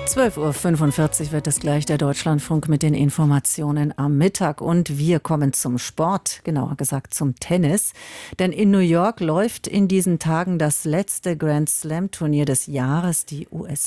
12:45 Uhr wird es gleich, der Deutschlandfunk mit den Informationen am Mittag. Und wir kommen zum Sport, genauer gesagt zum Tennis. Denn in New York läuft in diesen Tagen das letzte Grand Slam-Turnier des Jahres, die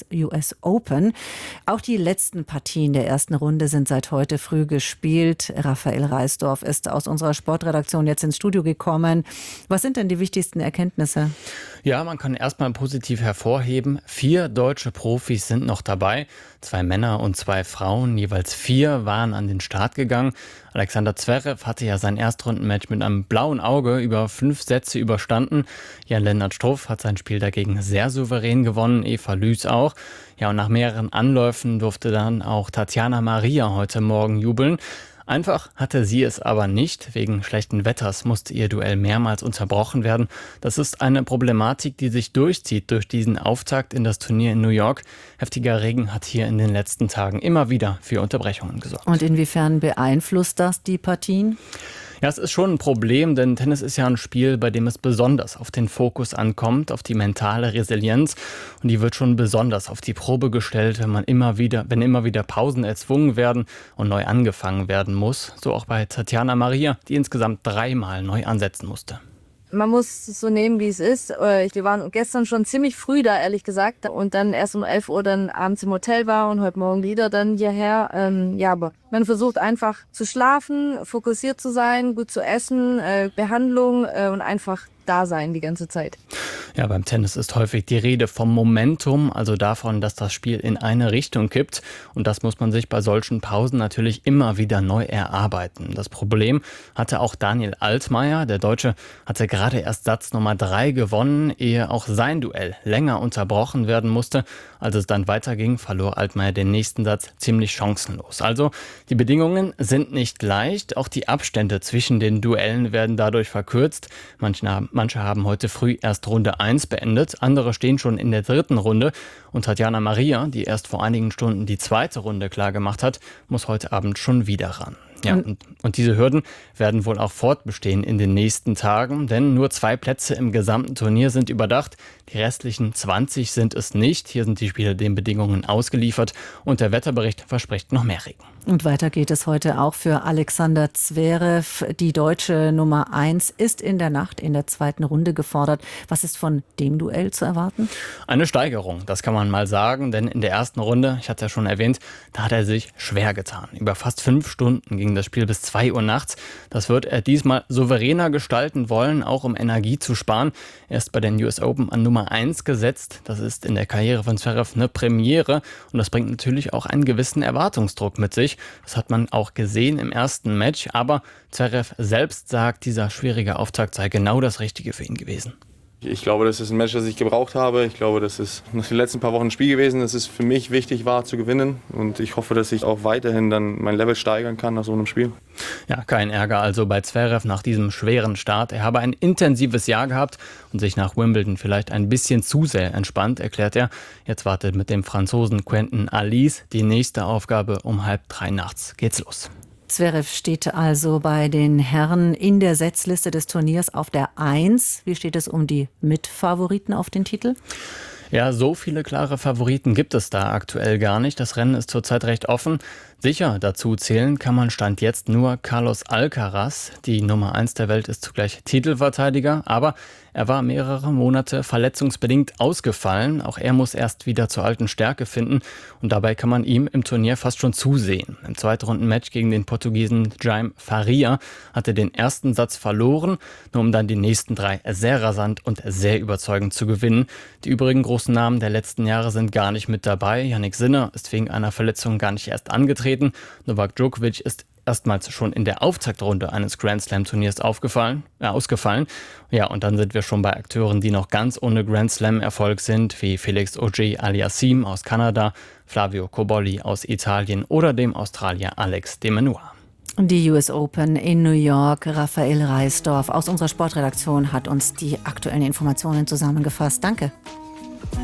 US Open. Auch die letzten Partien der ersten Runde sind seit heute früh gespielt. Raphael Reisdorf ist aus unserer Sportredaktion jetzt ins Studio gekommen. Was sind denn die wichtigsten Erkenntnisse? Ja, man kann erstmal positiv hervorheben, 4 deutsche Profis sind noch dabei. 2 Männer und 2 Frauen, jeweils 4 waren an den Start gegangen. Alexander Zverev hatte ja sein Erstrundenmatch mit einem blauen Auge über 5 Sätze überstanden. Jan-Lennart Struff hat sein Spiel dagegen sehr souverän gewonnen, Eva Lüß auch. Ja, und nach mehreren Anläufen durfte dann auch Tatjana Maria heute Morgen jubeln. Einfach hatte sie es aber nicht. Wegen schlechten Wetters musste ihr Duell mehrmals unterbrochen werden. Das ist eine Problematik, die sich durchzieht durch diesen Auftakt in das Turnier in New York. Heftiger Regen hat hier in den letzten Tagen immer wieder für Unterbrechungen gesorgt. Und inwiefern beeinflusst das die Partien? Ja, es ist schon ein Problem, denn Tennis ist ja ein Spiel, bei dem es besonders auf den Fokus ankommt, auf die mentale Resilienz. Und die wird schon besonders auf die Probe gestellt, wenn immer wieder Pausen erzwungen werden und neu angefangen werden muss. So auch bei Tatjana Maria, die insgesamt 3-mal neu ansetzen musste. Man muss es so nehmen, wie es ist. Wir waren gestern schon ziemlich früh da, ehrlich gesagt. Und dann erst um 11 Uhr dann abends im Hotel war und heute Morgen wieder dann hierher. Aber man versucht einfach zu schlafen, fokussiert zu sein, gut zu essen, Behandlung und einfach da sein die ganze Zeit. Ja, beim Tennis ist häufig die Rede vom Momentum, also davon, dass das Spiel in eine Richtung kippt. Und das muss man sich bei solchen Pausen natürlich immer wieder neu erarbeiten. Das Problem hatte auch Daniel Altmaier. Der Deutsche hatte gerade erst Satz Nummer 3 gewonnen, ehe auch sein Duell länger unterbrochen werden musste. Als es dann weiterging, verlor Altmaier den nächsten Satz ziemlich chancenlos. Also die Bedingungen sind nicht leicht. Auch die Abstände zwischen den Duellen werden dadurch verkürzt. Manche haben heute früh erst Runde 1 beendet, andere stehen schon in der 3. Runde. Und Tatjana Maria, die erst vor einigen Stunden die 2. Runde klargemacht hat, muss heute Abend schon wieder ran. Ja, und diese Hürden werden wohl auch fortbestehen in den nächsten Tagen, denn nur 2 Plätze im gesamten Turnier sind überdacht. Die restlichen 20 sind es nicht. Hier sind die Spieler den Bedingungen ausgeliefert und der Wetterbericht verspricht noch mehr Regen. Und weiter geht es heute auch für Alexander Zverev. Die deutsche Nummer 1 ist in der Nacht in der 2. Runde gefordert. Was ist von dem Duell zu erwarten? Eine Steigerung, das kann man mal sagen, denn in der ersten Runde, ich hatte es ja schon erwähnt, da hat er sich schwer getan. Über fast 5 Stunden ging das Spiel bis 2 Uhr nachts. Das wird er diesmal souveräner gestalten wollen, auch um Energie zu sparen. Er ist bei den US Open an Nummer 1 gesetzt. Das ist in der Karriere von Zverev eine Premiere und das bringt natürlich auch einen gewissen Erwartungsdruck mit sich. Das hat man auch gesehen im ersten Match, aber Zverev selbst sagt, dieser schwierige Auftakt sei genau das Richtige für ihn gewesen. Ich glaube, das ist ein Match, das ich gebraucht habe. Ich glaube, das ist nach den letzten paar Wochen ein Spiel gewesen, das es für mich wichtig war zu gewinnen. Und ich hoffe, dass ich auch weiterhin dann mein Level steigern kann nach so einem Spiel. Ja, kein Ärger also bei Zverev nach diesem schweren Start. Er habe ein intensives Jahr gehabt und sich nach Wimbledon vielleicht ein bisschen zu sehr entspannt, erklärt er. Jetzt wartet mit dem Franzosen Quentin Alice die nächste Aufgabe. Um 2:30 nachts geht's los. Zverev steht also bei den Herren in der Setzliste des Turniers auf der 1. Wie steht es um die Mitfavoriten auf den Titel? Ja, so viele klare Favoriten gibt es da aktuell gar nicht. Das Rennen ist zurzeit recht offen. Sicher dazu zählen kann man Stand jetzt nur Carlos Alcaraz. Die Nummer 1 der Welt ist zugleich Titelverteidiger, aber er war mehrere Monate verletzungsbedingt ausgefallen. Auch er muss erst wieder zur alten Stärke finden und dabei kann man ihm im Turnier fast schon zusehen. Im Zweitrundenmatch gegen den Portugiesen Jaime Faria hat er den ersten Satz verloren, nur um dann die nächsten 3 sehr rasant und sehr überzeugend zu gewinnen. Die übrigen großen Namen der letzten Jahre sind gar nicht mit dabei. Jannik Sinner ist wegen einer Verletzung gar nicht erst angetreten. Novak Djokovic ist erstmals schon in der Auftaktrunde eines Grand Slam Turniers ausgefallen. Ja, und dann sind wir schon bei Akteuren, die noch ganz ohne Grand Slam Erfolg sind, wie Felix Auger-Aliassime aus Kanada, Flavio Cobolli aus Italien oder dem Australier Alex de Minaur. Die US Open in New York. Raphael Reisdorf aus unserer Sportredaktion hat uns die aktuellen Informationen zusammengefasst. Danke.